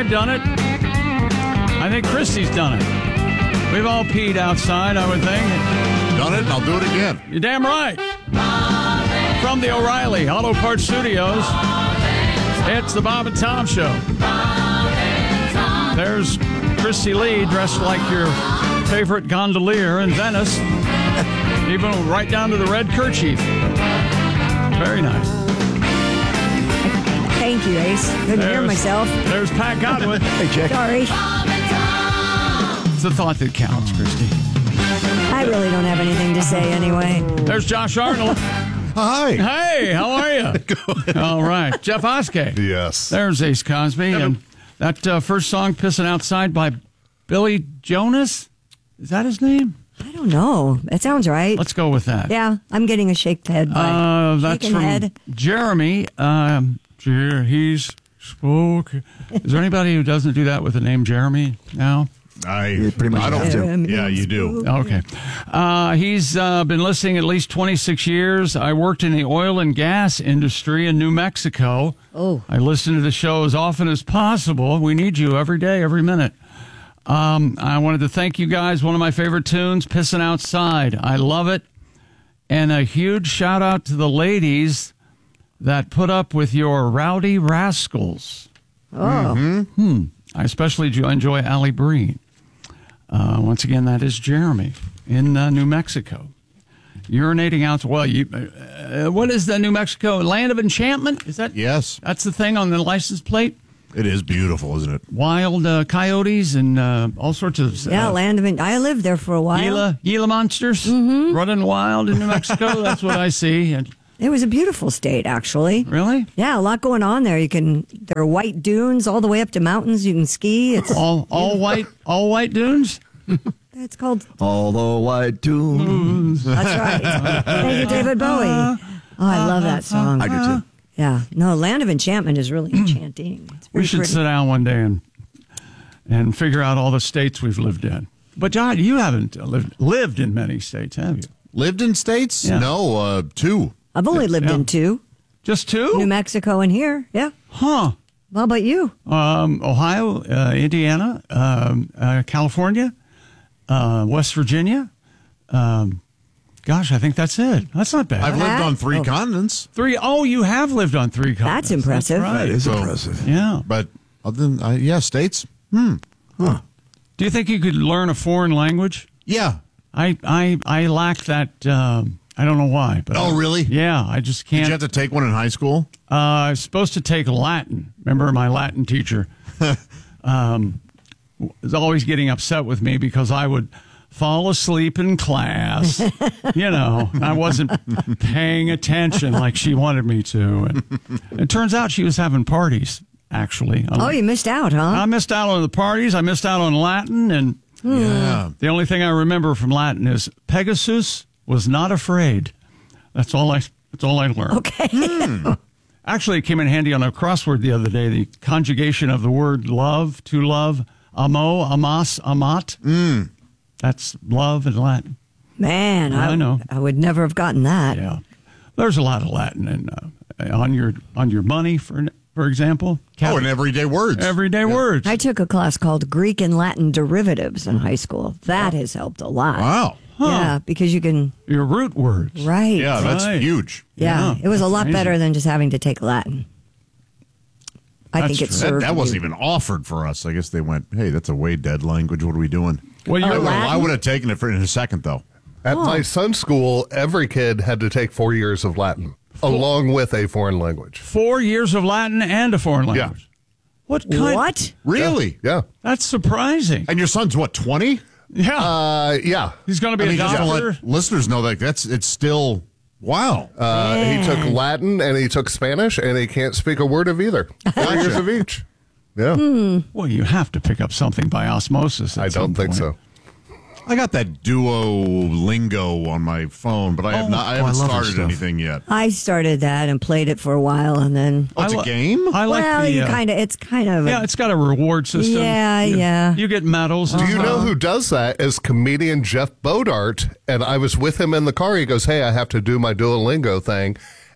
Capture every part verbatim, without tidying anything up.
I've done it. I think Christy's done it. We've all peed outside, I would think. Done it, and I'll do it again. You're damn right. From the O'Reilly Auto Parts Studios, it's the Bob and Tom Show. There's Christy Lee dressed like your favorite gondolier in Venice, even right down to the red kerchief. Very nice. Thank you, Ace. Couldn't hear myself. There's Pat Godwin. Hey, Jack. Sorry. It's the thought that counts, Christy. I really don't have anything to say anyway. There's Josh Arnold. Hi. Hey, how are you? All right. Jeff Oskey. Yes. There's Ace Cosby. And that uh, first song, Pissing Outside by Billy Jonas. Is that his name? I don't know. That sounds right. Let's go with that. Yeah, I'm getting a shake head. By Uh, that's shaking from head. Jeremy. Um, Jer- he's spoke. Is there anybody who doesn't do that with the name Jeremy now? I, pretty much I don't have to. do. Yeah, you do. Okay. Uh, he's uh, been listening at least twenty-six years. I worked in the oil and gas industry in New Mexico. Oh. I listen to the show as often as possible. We need you every day, every minute. Um, I wanted to thank you guys. One of my favorite tunes, Pissing Outside. I love it. And a huge shout out to the ladies that put up with your rowdy rascals. Oh. Hmm. I especially do enjoy Allie Breen. Uh, once again, that is Jeremy in uh, New Mexico. Urinating out. Well, you, uh, what is the New Mexico Land of Enchantment? Is that? Yes. That's the thing on the license plate. It is beautiful, isn't it? Wild uh, coyotes and uh, all sorts of uh, Yeah, land of it. I lived there for a while. Gila, Gila monsters running wild in New Mexico. That's what I see. And It was a beautiful state, actually. really, Yeah, a lot going on there. You can. There are white dunes all the way up to mountains. You can ski. It's all all white, all white dunes. it's called. All the white tunes. That's right. Thank you, David Bowie. Oh, I love that song. I do too. Yeah. No, Land of Enchantment is really enchanting. It's very We should pretty. sit down one day and and figure out all the states we've lived in. But John, you haven't lived lived in many states, have you? Lived in states? Yeah. No, uh, two. I've only lived Yeah. in two, Just two? New Mexico and here. Yeah. Huh. How about you? Um, Ohio, uh, Indiana, um, uh, California, uh, West Virginia. Um, gosh, I think that's it. That's not bad. I've lived That? on three Oh. continents, Three. Oh, you have lived on three continents. That's impressive. That's right. That is So- impressive. Yeah. but other than, uh, yeah, states. Do you think you could learn a foreign language? Yeah. I I I lack that. Um, I don't know why. But Oh, I- really? Yeah, I just Did can't. you have to take one in high school? Uh, I was supposed to take Latin. Remember, my Latin teacher um, was always getting upset with me because I would fall asleep in class. You know, I wasn't paying attention like she wanted me to. And it turns out she was having parties, actually. Oh, you missed out, huh? I missed out on the parties. I missed out on Latin. And Yeah. the only thing I remember from Latin is Pegasus was not afraid. That's all I, that's all I learned. Okay. Actually, it came in handy on a crossword the other day. The conjugation of the word love, to love, amo, amas, amat. Mm. That's love in Latin. Man, I, I know. I would never have gotten that. Yeah, there's a lot of Latin in, uh, on your on your money, for for example. Oh, and everyday words. everyday words. I took a class called Greek and Latin derivatives in high school. That has helped a lot. Wow. Yeah, because you can. Your root words. Right. Yeah, that's Right. huge. Yeah, Yeah, it was a that's lot amazing. better than just having to take Latin. I That's think it true. That, served. that wasn't you. even offered for us. I guess they went, hey, that's a way dead language. What are we doing? Well, Oh, you're Latin? I would have taken it for in a second, though. At my son's school, every kid had to take four years of Latin, along with a foreign language. four years of Latin and a foreign Yeah. language. What kind? What? Really? Yeah. That's surprising. And your son's what, twenty? Yeah, Uh, yeah. he's going to be I mean, a just to doctor. let listeners know that that's it's still wow. Uh, he took Latin and he took Spanish, and he can't speak a word of either. Four years of each. Yeah. Well, you have to pick up something by osmosis. At I some don't think point. so. I got that Duolingo on my phone, but I have Oh, not. I oh, haven't I love that started stuff. anything yet. I started that and played it for a while, and then. Oh, it's I a li- game. I like well, the. you uh, kind of. It's kind of. Yeah, A, it's got a reward system. Yeah, You- yeah. You get medals. and Do you stuff. know who does that? Is comedian Jeff Bodart. And I was with him in the car. He goes, hey, I have to do my Duolingo thing.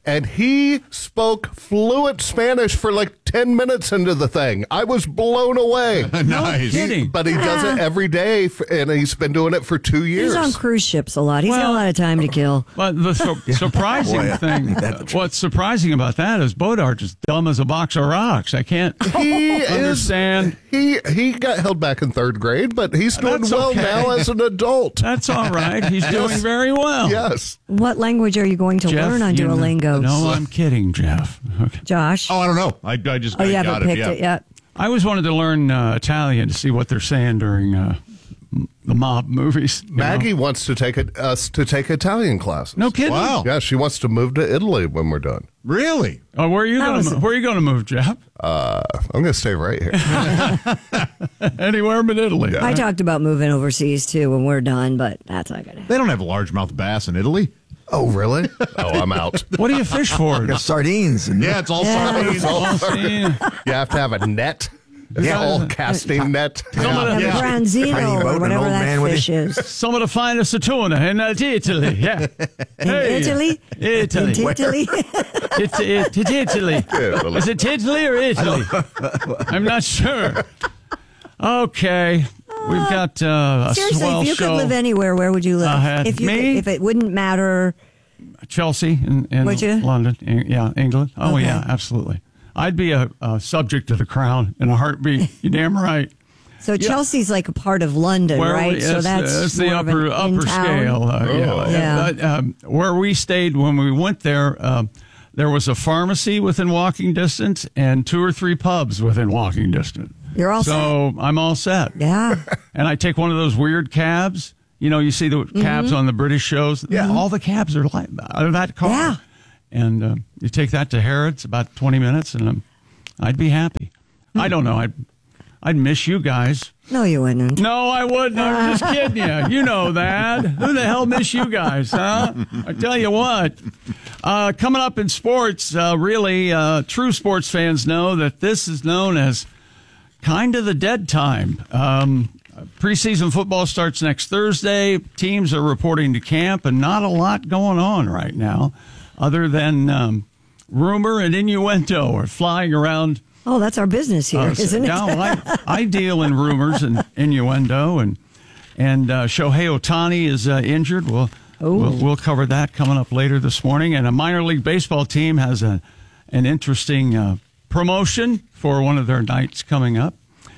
and he spoke fluent Spanish for like ten minutes into the thing. I was blown away. Nice. kidding. But he does it every day, f- and he's been doing it for two years. He's on cruise ships a lot. He's got Well- a lot of time to kill. But the su- surprising Boy, thing, that's the truth. what's surprising about that is Bodart is dumb as a box of rocks. I can't He is. understand. He he got held back in third grade, but he's doing That's well okay. now as an adult. That's all right. He's doing very well. Yes. What language are you going to Jeff, learn on you know- Duolingo? No, I'm kidding, Jeff. Okay. Josh? Oh, I don't know. I, I just Oh, I you got haven't it. picked yeah. it yet? I always wanted to learn uh, Italian to see what they're saying during uh, m- the mob movies. you know? Maggie wants to take it, us to take Italian classes. No kidding. Wow. Yeah, she wants to move to Italy when we're done. Really? Oh, where are you That going? was- to Where are you going to move, Jeff? Uh, I'm going to stay right here. Anywhere but Italy. I talked about moving overseas too when we're done, but that's not going to happen. They don't have largemouth bass in Italy. Oh, really? Oh, I'm out. What do you fish for? Got sardines. And Yeah, it's all Yeah. sardines. Oh, see, You have to have a net. It's Yeah. all casting net. some, of Have the, a Yeah. branzino Tiny boat or and an whatever old that man with fish is. some of the finest of tuna in uh, Italy. Yeah. In Italy? Italy. In Italy? It's, it's, it's Italy. Italy. Is it Italy or Italy? I'm not sure. Okay. We've got uh, a Seriously, swell if you show. could live anywhere, where would you live? Uh, if you me? could, if it wouldn't matter. Chelsea in, in Would you? London. In- yeah, England. Oh, Okay. yeah, absolutely. I'd be a, a subject to the crown in a heartbeat. You're damn right. So Chelsea's like a part of London, Where right? we- so it's, that's it's the more of upper an upper in-town. scale. Uh, Oh. yeah. Yeah. But, um, where we stayed when we went there, uh, there was a pharmacy within walking distance and two or three pubs within walking distance. You're all so I'm all set. Yeah. And I take one of those weird cabs. You know, you see the cabs Mm-hmm. on the British shows. Yeah, all the cabs are like are that car. Yeah. And uh, you take that to Harrods, about twenty minutes, and um, I'd be happy. I don't know. I'd I'd miss you guys. No, you wouldn't. No, I wouldn't. I'm just kidding you. You know that. Who the hell miss you guys, huh? I tell you what. Uh, coming up in sports, uh, really, uh, true sports fans know that this is known as kind of the dead time. Um, preseason football starts next Thursday. Teams are reporting to camp, and not a lot going on right now other than um, rumor and innuendo are flying around. Oh, that's our business here, Uh, isn't it? no, I, I deal in rumors and innuendo, and and uh, Shohei Ohtani is uh, injured. We'll, we'll we'll cover that coming up later this morning. And a minor league baseball team has a an interesting uh, promotion for one of their nights coming up.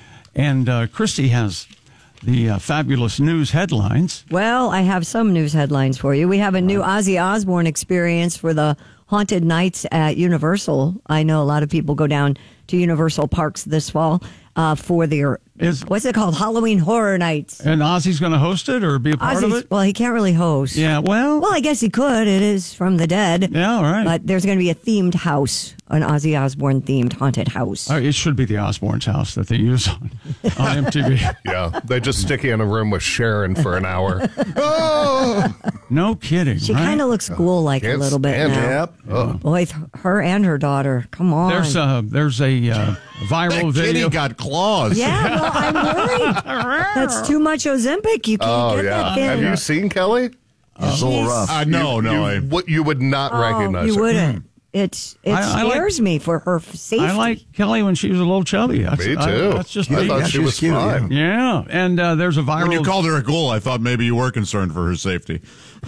And uh, Christy has the uh, fabulous news headlines. Well, I have some news headlines for you. We have a new Ozzy Osbourne experience for the Haunted Nights at Universal. I know a lot of people go down to Universal Parks this fall uh, for their, Is- what's it called? Halloween Horror Nights. And Ozzy's going to host it or be a part of Ozzy's, it? well, he can't really host. Yeah, well, Well, I guess he could. It is from the dead. yeah, all right. But there's going to be a themed house, an Ozzy Osbourne themed haunted house. Uh, it should be the Osbourne's house that they use on, on M T V. Yeah, they just stick you in a room with Sharon for an hour. Oh, No kidding. She right? kind of looks ghoul-like a can't little bit stand now. it. Yep. Oh. Boy, her and her daughter. Come on. There's a there's a uh, viral That kitty video. got claws. Yeah, well, I'm worried. That's too much Ozempic. You can't Oh, get yeah. that thin. Have you seen Kelly? It's a little rough. Uh, no, no. You, I, what you would not Oh, recognize you her. wouldn't. It's it I- I like- scares me for her safety. I like Kelly when she was a little chubby. That's, Me I- too. that's just I me. thought Yeah, she she was was cute, fine. Yeah, and uh, there's a viral. when you called her a ghoul, I thought maybe you were concerned for her safety.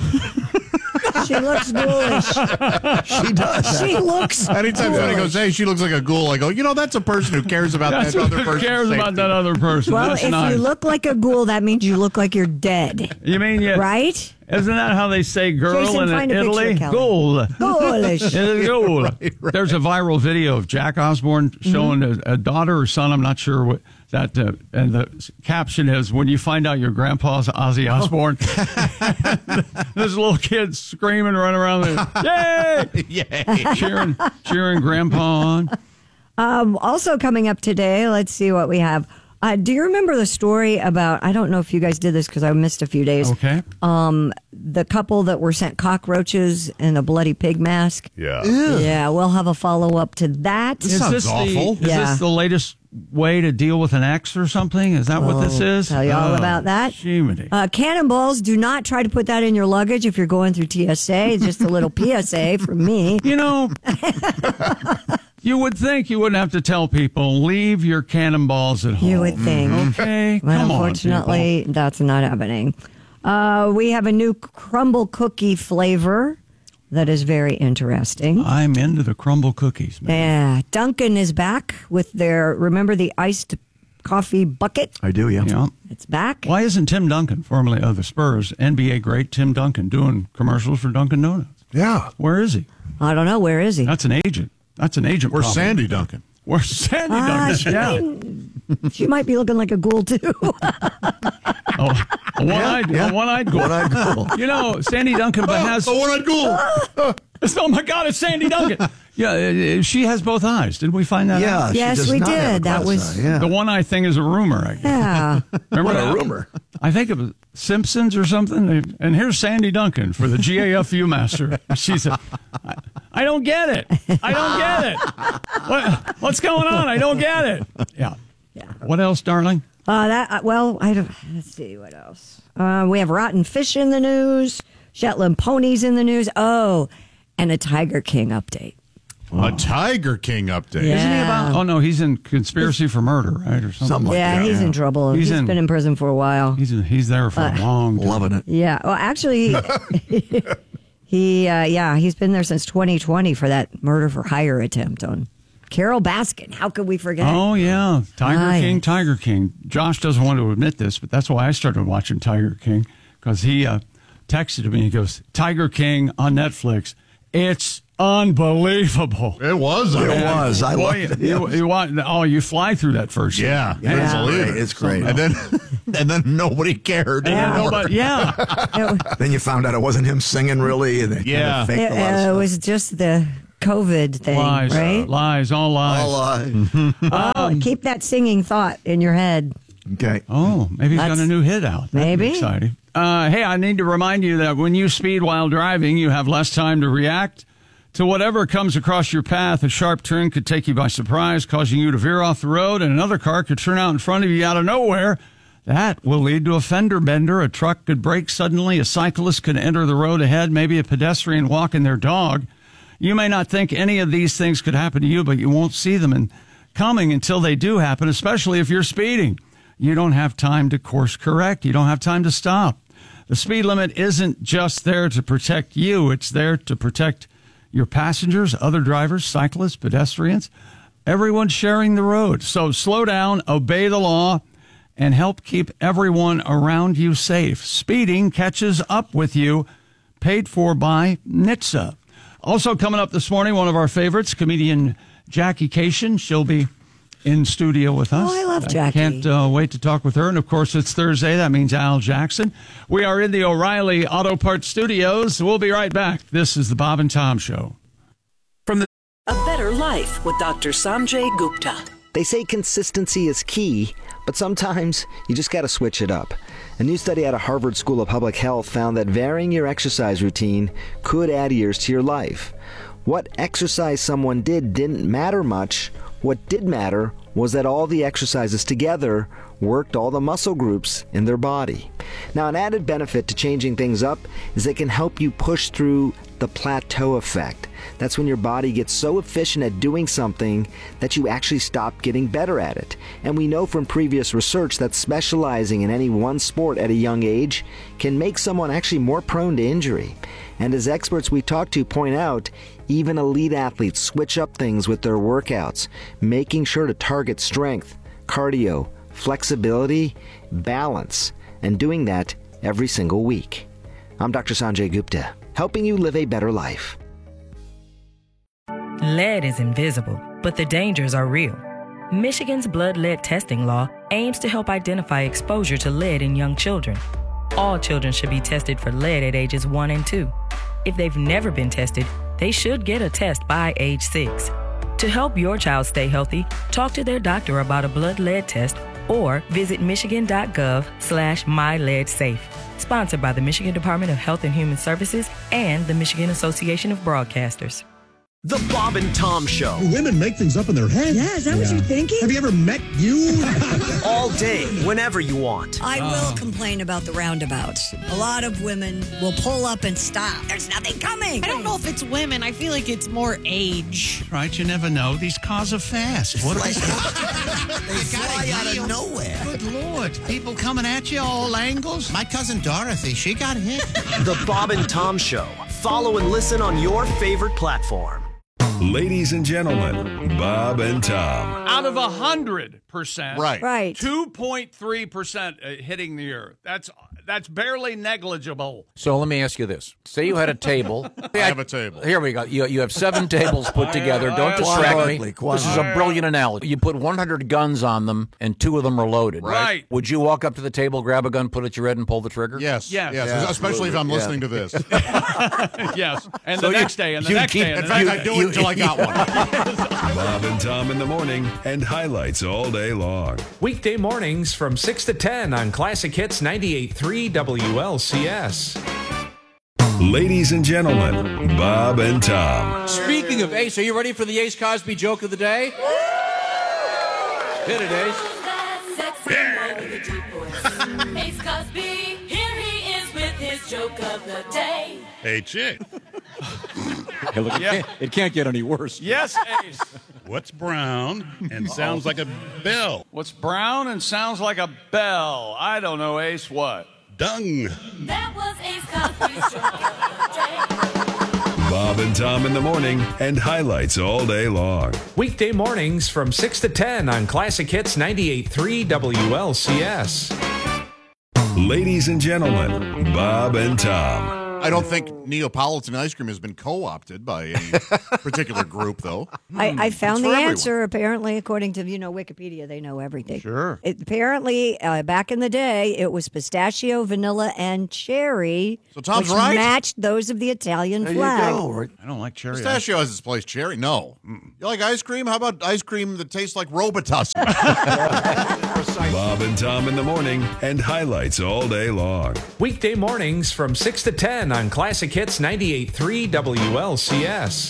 She looks ghoulish. She does. She looks. Anytime somebody ghoulish. goes, hey, she looks like a ghoul, I go, you know, that's a person who cares about That's that other who person's cares about safety. that other person. Well, That's if nice. you look like a ghoul, that means you look like you're dead, you mean yeah, right? Isn't that how they say girl Jason, in find a picture, Italy? Kelly. Ghoul. Ghoulish. It is ghoul. There's a viral video of Jack Osbourne showing a, a daughter or son. I'm not sure what that. Uh, and the caption is, "When you find out your grandpa's Ozzy Osbourne." There's a little kid screaming, running around there, yay, Yay. cheering, cheering grandpa on. Um, also coming up today, let's see what we have. Uh, do you remember the story about, I don't know if you guys did this because I missed a few days. Okay. Um, the couple that were sent cockroaches in a bloody pig mask. Yeah. Yeah, we'll have a follow up to that. Is sounds this awful. The, is Yeah. this the latest way to deal with an ex or something? Is that what this is? Tell you all Oh, about that. Jiminy. Uh, cannonballs, do not try to put that in your luggage if you're going through T S A. It's just a little P S A from me. You know, you would think you wouldn't have to tell people, leave your cannonballs at home. You would think. Okay, But come unfortunately, that's not happening. Uh, we have a new crumble cookie flavor that is very interesting. on, people. I'm into the crumble cookies, man. Yeah, Dunkin' is back with their, remember the iced coffee bucket? I do, yeah. Yeah. It's back. Why isn't Tim Duncan, formerly of the Spurs, N B A great Tim Duncan, doing commercials for Dunkin' Donuts? Yeah. Where is he? I don't know. Where is he? That's an agent. That's an agent. Where's problem. Sandy Duncan? Where's Sandy Ah, Duncan? she, Yeah. she might be looking like a ghoul, too. Oh, a one-eyed, yeah. a one-eyed ghoul. One-eyed ghoul. You know, Sandy Duncan but has. Oh, one-eyed ghoul. Oh my God, it's Sandy Duncan. Yeah, uh, she has both eyes. Did we find that Yeah, out? she Yes, does we not have a did. That glass was- eye, yeah. The one eye thing is a rumor, I guess. Yeah. Remember What a that? rumor. I think it was Simpsons or something. And here's Sandy Duncan for the G A F U master. She said, I, I don't get it. I don't get it. What, what's going on? I don't get it. Yeah. Yeah. What else, darling? Uh, that uh, well, I don't. Let's see what else. Uh, we have rotten fish in the news. Shetland ponies in the news. Oh, and a Tiger King update. A Tiger King update. Yeah. Isn't he about? Oh no, he's in conspiracy for murder, right, or something. Something like Yeah, that. he's in trouble. He's he's in- been in prison for a while. He's in, he's there for a long time. Loving it. Yeah. Well, actually, he, he uh, yeah, he's been there since twenty twenty for that murder for hire attempt on Carol Baskin. How could we forget? Oh yeah, Tiger Right. King, Tiger King. Josh doesn't want to admit this, but that's why I started watching Tiger King because he uh, texted me. He goes, "Tiger King on Netflix. It's unbelievable." It was. It I- was. I Boy, loved you, it. you, you want? Oh, you fly through that first. Yeah. season. I Yeah. didn't believe Great. it. It's great. And then, and then nobody cared. And anymore. nobody- yeah. It, Then you found out it wasn't him singing, really. And they Yeah. kind of it, faked a lot of uh, stuff. was just the COVID thing, lies, right? lies, all lies. All, uh, Oh, keep that singing thought in your head. okay. Oh, maybe he's got That's- a new hit out. That'd be Maybe. exciting. Uh, hey, I need to remind you that when you speed while driving, you have less time to react to whatever comes across your path. A sharp turn could take you by surprise, causing you to veer off the road, and another car could turn out in front of you out of nowhere. That will lead to a fender bender. A truck could brake suddenly. A cyclist could enter the road ahead. Maybe a pedestrian walking their dog. You may not think any of these things could happen to you, but you won't see them in coming until they do happen, especially if you're speeding. You don't have time to course correct. You don't have time to stop. The speed limit isn't just there to protect you. It's there to protect your passengers, other drivers, cyclists, pedestrians, everyone sharing the road. So slow down, obey the law, and help keep everyone around you safe. Speeding catches up with you. Paid for by N H T S A. Also coming up this morning, one of our favorites, comedian Jackie Cation. She'll be in studio with us. Oh, I love Jackie. Can't uh, wait to talk with her. And of course, it's Thursday. That means Al Jackson. We are in the O'Reilly Auto Parts Studios. We'll be right back. This is the Bob and Tom Show. A better life with Doctor Sanjay Gupta. They say consistency is key, but sometimes you just got to switch it up. A new study out of Harvard School of Public Health found that varying your exercise routine could add years to your life. What exercise someone did didn't matter much. What did matter was that all the exercises together worked all the muscle groups in their body. Now, an added benefit to changing things up is it can help you push through the plateau effect. That's when your body gets so efficient at doing something that you actually stop getting better at it. And we know from previous research that specializing in any one sport at a young age can make someone actually more prone to injury. And as experts we talk to point out, even elite athletes switch up things with their workouts, making sure to target strength, cardio, flexibility, balance, and doing that every single week. I'm Doctor Sanjay Gupta, helping you live a better life. Lead is invisible, but the dangers are real. Michigan's blood lead testing law aims to help identify exposure to lead in young children. All children should be tested for lead at ages one and two. If they've never been tested, they should get a test by age six. To help your child stay healthy, talk to their doctor about a blood lead test or visit michigan.gov slash myledsafe. Sponsored by the Michigan Department of Health and Human Services and the Michigan Association of Broadcasters. The Bob and Tom Show. Women make things up in their head. Yeah, is that what you're thinking? Have you ever met you? All day, whenever you want. I will complain about the roundabouts. A lot of women will pull up and stop. There's nothing coming. I don't know if it's women. I feel like it's more age. Right, you never know. These cars are fast. What They fly out of nowhere. Good Lord. People coming at you all angles. My cousin Dorothy, she got hit. The Bob and Tom Show. Follow and listen on your favorite platform. Ladies and gentlemen, Bob and Tom. Out of a hundred percent, Right. Right. two point three percent hitting the earth. That's that's barely negligible. So let me ask you this. Say you had a table. I have a table. Here we go. You, you have seven tables put together. Don't distract me. This is a brilliant analogy. You put one hundred guns on them, and two of them are loaded. Right. Would you walk up to the table, grab a gun, put it at your head, and pull the trigger? Yes. Yes. Yes. Yeah, Especially if I'm listening to this. Yes. And So the you- next day, and the you next keep- day, and In the fact, next I do it until I got one. Bob and Tom in the morning and highlights all day long. Weekday mornings from six to ten on Classic Hits ninety-eight point three W L C S. Ladies and gentlemen, Bob and Tom. Speaking of Ace, are you ready for the Ace Cosby joke of the day? Hit it, Ace. Ace Cosby, here he is with his joke of the day. Hey, chick. Hey, look, it, Yeah. can't, it can't get any worse. Yes, Ace. What's brown and sounds like a bell? What's brown and sounds like a bell? I don't know, Ace. What? Dung. That was Ace Cosby's joke of the day. Bob and Tom in the morning and highlights all day long. Weekday mornings from six to ten on Classic Hits ninety-eight point three W L C S. Ladies and gentlemen, Bob and Tom. I don't think Neapolitan ice cream has been co-opted by any particular group, though. I, I found It's the for everyone. answer. Apparently, according to you know Wikipedia, they know everything. Sure. It, apparently, uh, back in the day, it was pistachio, vanilla, and cherry. So Tom's which right. matched those of the Italian There flag. you go. I don't like cherry. Pistachio has its place. Cherry, no. You like ice cream? How about ice cream that tastes like Robitussin? Bob and Tom in the morning and highlights all day long. Weekday mornings from six to ten on Classic Hits ninety-eight point three W L C S.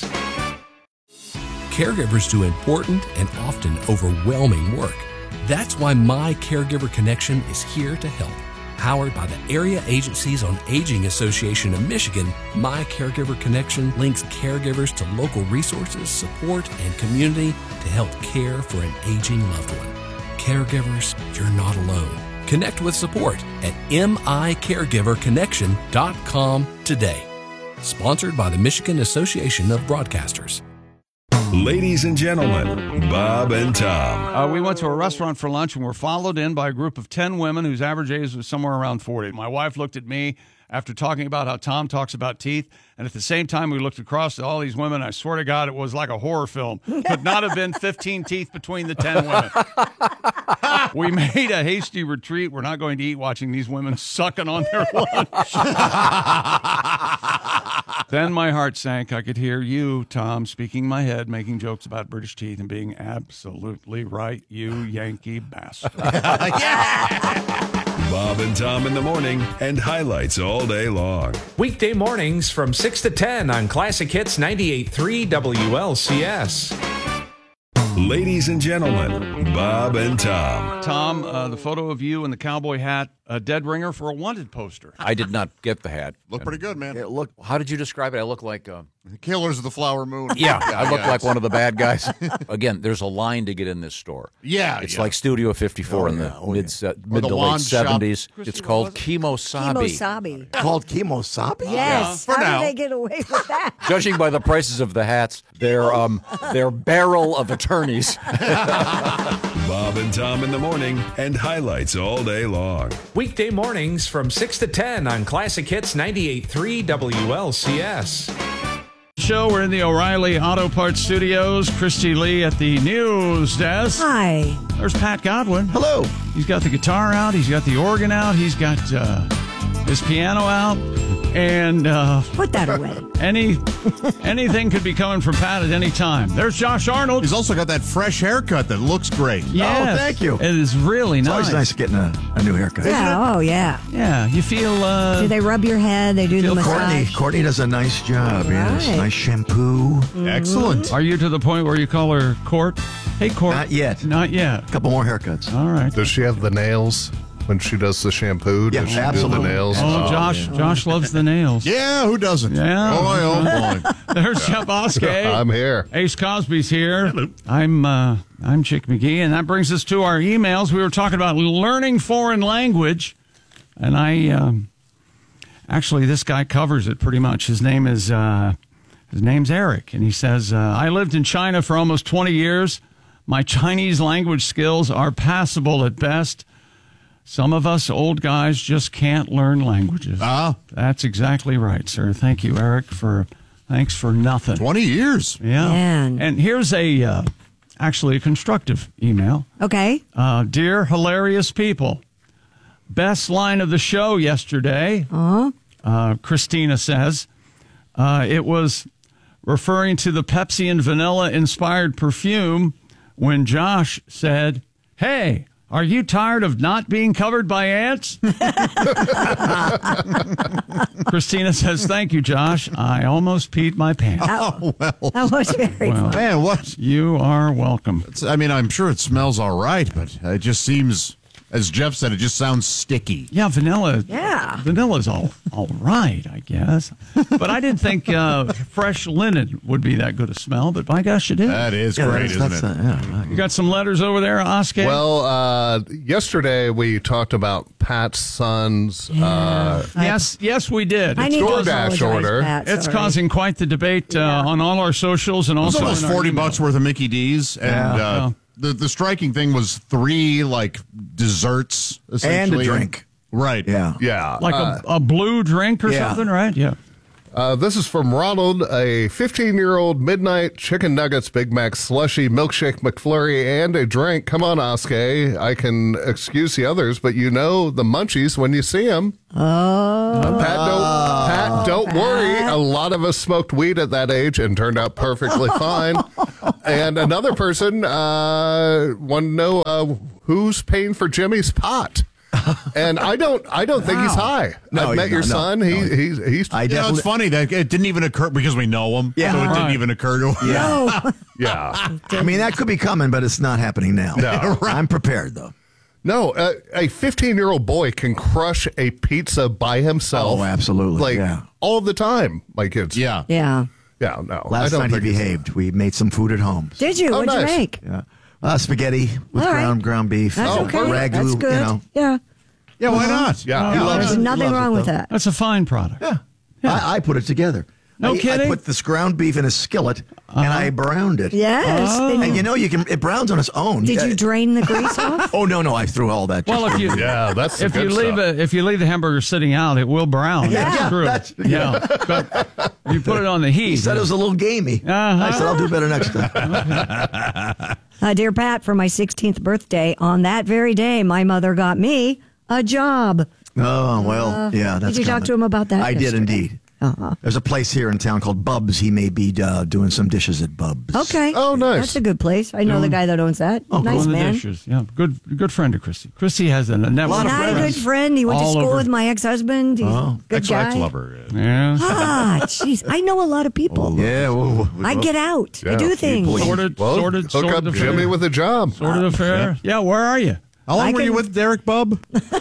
Caregivers do important and often overwhelming work. That's why My Caregiver Connection is here to help. Powered by the Area Agencies on Aging Association of Michigan, My Caregiver Connection links caregivers to local resources, support, and community to help care for an aging loved one. Caregivers, you're not alone. Connect with support at m i caregiver connection dot com today. Sponsored by the Michigan Association of Broadcasters. Ladies and gentlemen, Bob and Tom. Uh, we went to a restaurant for lunch and were followed in by a group of ten women whose average age was somewhere around forty. My wife looked at me after talking about how Tom talks about teeth, and at the same time we looked across at all these women. I swear to God, it was like a horror film. Could not have been fifteen teeth between the ten women. We made a hasty retreat. We're not going to eat watching these women sucking on their lunch. Then my heart sank. I could hear you, Tom, speaking in my head, making jokes about British teeth and being absolutely right, you Yankee bastard. Bob and Tom in the morning and highlights all day long. Weekday mornings from six to ten on Classic Hits ninety-eight point three W L C S. Ladies and gentlemen, Bob and Tom. Tom, uh, the photo of you in the cowboy hat, a dead ringer for a wanted poster. I did not get the hat. Look pretty good, man. It looked, how did you describe it? I look like... Uh, Killers of the Flower Moon. Yeah, I look yeah, like one of the bad guys. Again, there's a line to get in this store. Yeah, It's yeah. like Studio fifty-four Oh, in the yeah, oh, mid, yeah. uh, mid the to late wand shop. seventies. Christy, It's what called was it? Kemosabe. Kemosabe. Called Kemosabe? Yes. for How now. did they get away with that? Judging by the prices of the hats, they're um they're barrel of attorneys. Bob and Tom in the morning and highlights all day long. Weekday mornings from six to ten on Classic Hits ninety-eight point three W L C S. Show, we're in the O'Reilly Auto Parts Studios. Christy Lee at the news desk. Hi. There's Pat Godwin. Hello. He's got the guitar out. He's got the organ out. He's got uh, his piano out. And uh, put that away. Any anything could be coming from Pat at any time. There's Josh Arnold. He's also got that fresh haircut that looks great. Yes. Oh, thank you. It is really It's nice. always nice getting a, a new haircut. Yeah. Oh, yeah. Yeah. You feel. Uh, Do they rub your head? They do the Courtney, massage. Courtney does a nice job. Yes, Right. nice shampoo. Excellent. Are you to the point where you call her Court? Hey, Court. Not yet. Not yet. A couple more haircuts. All right. Does she have the nails when she does the shampoo? Yeah, Does she absolutely. do the nails? Oh, Josh. Josh loves the nails. Yeah, who doesn't? Yeah. Boy, oh boy. There's Jeff Oskey. I'm here. Ace Cosby's here. I'm uh, I'm Chick McGee, and that brings us to our emails. We were talking about learning foreign language, and I um, actually this guy covers it pretty much. His name is uh, his name's Eric, and he says uh, I lived in China for almost twenty years. My Chinese language skills are passable at best. Some of us old guys just can't learn languages. Ah. That's exactly right, sir. Thank you, Eric, for thanks for nothing. twenty years. Yeah. Man. And here's a uh, actually a constructive email. Okay. Uh, dear hilarious people, best line of the show yesterday. Uh-huh. Uh, Christina says uh, it was referring to the Pepsi and vanilla inspired perfume when Josh said, "Hey, are you tired of not being covered by ants?" Christina says, "Thank you, Josh. I almost peed my pants." Oh, well. That was very Well, fun. Man, what? You are welcome. It's, I mean, I'm sure it smells all right, but it just seems, as Jeff said, it just sounds sticky. Yeah, vanilla. Yeah. Vanilla's all all right, I guess. But I didn't think uh, fresh linen would be that good a smell. But by gosh, it is. That is Yeah, great, that's- isn't that's, it? uh, yeah, You got some letters over there, Oscar? Well, uh, yesterday we talked about Pat's son's uh, yes, yes, we did. I It's need to DoorDash apologize, order. Pat, It's sorry. causing quite the debate uh, on all our socials and It was also almost in our forty email. bucks worth of Mickey D's, and Yeah. uh, Yeah. the the striking thing was three like desserts And a essentially. drink. Right. Yeah. yeah. Like uh, a, a blue drink or yeah. something, right? Yeah. Uh, this is from Ronald, a fifteen-year-old midnight chicken nuggets, Big Mac slushy, milkshake McFlurry, and a drink. Come on, Oskay. I can excuse the others, but you know the munchies when you see them. Oh. Pat, don't, Pat, don't worry. A lot of us smoked weed at that age and turned out perfectly fine. And another person uh, wanted to know uh, who's paying for Jimmy's pot. And I don't, I don't think he's high. No, I've met he's your not. No, son. no. He, he's, he's. I You know, definitely. it's funny that it didn't even occur because we know him. Yeah. So it Right. didn't even occur to him. No. Yeah. I mean, that could be coming, but it's not happening now. No. I'm prepared, though. No, uh, a fifteen-year-old boy can crush a pizza by himself. Oh, absolutely. Like Yeah. all the time. My kids. Yeah. Yeah. Yeah. No. I Last don't night he think he's- behaved. We made some food at home. Did you? Oh, What'd nice. you make? Yeah. Uh, spaghetti with All right. ground ground beef. That's Oh, okay. ragu, That's good. you know. Yeah. Yeah, why not? Yeah. He loves There's it. He nothing loves it, wrong with though. that. That's a fine product. Yeah. I, I put it together. No I, kidding? I put this ground beef in a skillet and I browned it. Yes. Oh. Then And you know, you can it browns on its own. Did Yeah. you drain the grease off? Oh no, no, I threw all that. Well, if you Yeah, that's the if you good leave stuff. a, if you leave the hamburger sitting out, it will brown. Yeah, That's yeah, true. that's- yeah. But you put it on the heat. He said it was a little gamey. I said I'll do better next time. Uh, dear Pat, for my sixteenth birthday, on that very day, my mother got me a job. Oh well, Uh, yeah. That's did you talk coming. to him about that I did yesterday? indeed. Uh-huh. There's a place here in town called Bub's. He may be uh, doing some dishes at Bub's. Okay. Oh, nice. That's a good place. I know the Doing- guy that owns that. Oh, nice doing the man. dishes. Yeah, good good friend of Christy. Christy has a network. Not a good friend. He went to All school over. with my ex-husband. He's Oh. a good guy. Ex-lover. Yeah. Ah, jeez. I know a lot of people. Yeah. Whoa, whoa, I get out. I Yeah. do things. Sorted, Well, sorted, hook sorted up affair. Jimmy with a job. Sorted affair. Yeah, where are you? How long I were you can- with Derek Bub?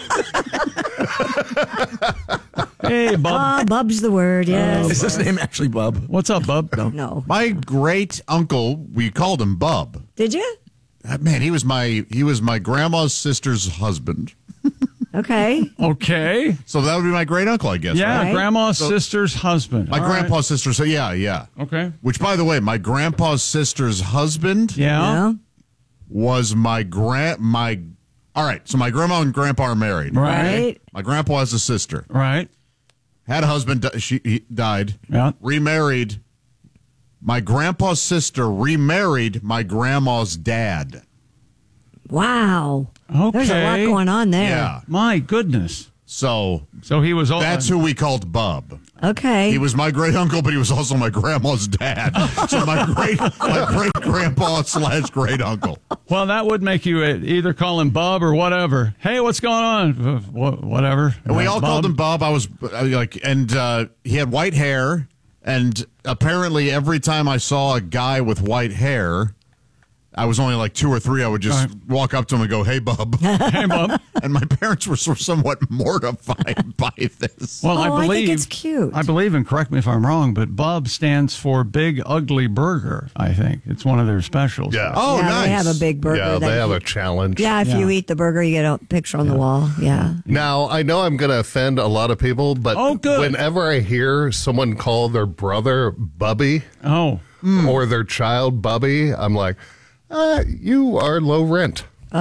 Hey, Bub. Ah, Bub's the word, yes. Is his name actually Bub? What's up, Bub? No. My great uncle, we called him Bub. Did you? Uh, Man, he was my he was my grandma's sister's husband. Okay. Okay. So that would be my great uncle, I guess. Yeah, right? grandma's So- sister's husband. My All right. grandpa's sister. So yeah, yeah. Okay. Which, by the way, my grandpa's sister's husband Yeah. Yeah. was my grand my. All right, so my grandma and grandpa are married. Right. Right. My grandpa has a sister. Right. Had a husband. di- She he died. Yeah. Remarried. My grandpa's sister remarried my grandma's dad. Wow. Okay. There's a lot going on there. Yeah. My goodness. So, so he was. All, that's who we called Bub. Okay. He was my great uncle, but he was also my grandma's dad. So my great my great grandpa slash great uncle. Well, that would make you either call him Bub or whatever. Hey, what's going on? Wh- Whatever. And we all Bob? called him Bub. I was uh, like, and uh, he had white hair. And apparently, every time I saw a guy with white hair, I was only like two or three. I would just right. walk up to him and go, "Hey, Bub." Hey, Bub. And my parents were somewhat mortified by this. Well, oh, I believe I think it's cute. I believe, and correct me if I'm wrong, but Bub stands for Big Ugly Burger. I think it's one of their specials. Yeah. Oh, yeah, nice. They have a big burger. Yeah, they have you, a challenge. Yeah, if yeah. you eat the burger, you get a picture on yeah. the wall. Yeah. Now, I know I'm going to offend a lot of people, but oh, good. whenever I hear someone call their brother Bubby oh. mm. or their child Bubby, I'm like, uh, you are low rent.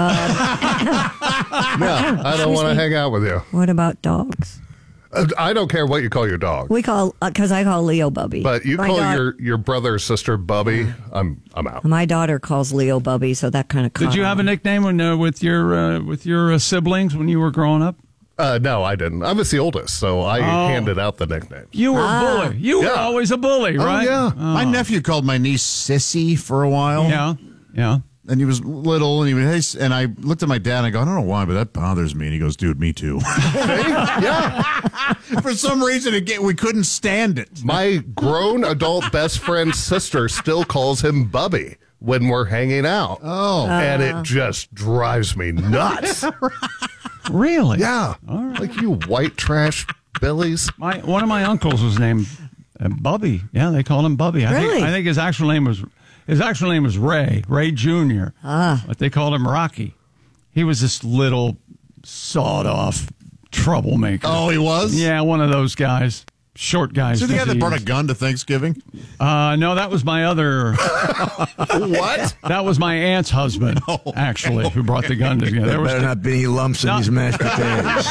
Uh, no, I don't want to hang out with you. What about dogs? Uh, I don't care what you call your dog. We call, because uh, I call Leo Bubby. But you My call da- your, your brother or sister Bubby, I'm I'm out. My daughter calls Leo Bubby, so that kind of. Did you have a nickname when, uh, with your uh, with your uh, siblings when you were growing up? Uh, no, I didn't. I was the oldest, so I Oh. handed out the nicknames. You were Ah. a bully. You were Yeah. always a bully, Oh, right? yeah. Oh. My nephew called my niece Sissy for a while. Yeah, yeah. And he was little, and he was, hey, and I looked at my dad, and I go, I don't know why, but that bothers me. And he goes, dude, me too. Yeah. For some reason, it, we couldn't stand it. My grown adult best friend's sister still calls him Bubby when we're hanging out. Oh. And it just drives me nuts. Really? Yeah. All right. Like you white trash Billies. My one of my uncles was named uh, Bubby. Yeah, they called him Bubby. I Really? think I think his actual name was his actual name was Ray, Ray Junior Ah. But they called him Rocky. He was this little sawed off troublemaker. Oh, he was? Yeah, one of those guys. Short guys. So the guy that brought a disease. gun to Thanksgiving? Uh, no, that was my other. What? That was my aunt's husband, actually, who brought the gun together. There There was better not be any lumps in No. these mashed potatoes.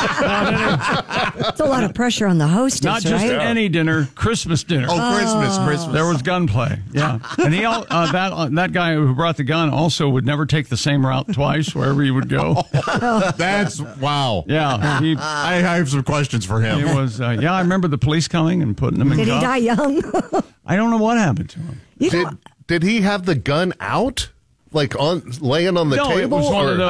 It's a lot of pressure on the hostess, not just right? any dinner, Christmas dinner. Oh, Christmas, Christmas. There was gunplay, yeah, and he all, uh, that uh, that guy who brought the gun also would never take the same route twice wherever he would go. That's, wow. Yeah, he, I, I have some questions for him. it was. Uh, yeah, I remember the police coming and putting him in. Did he cuffs. die young? I don't know what happened to him. You Did know, did he have the gun out? Like on laying on the No, it table? was one or- of those.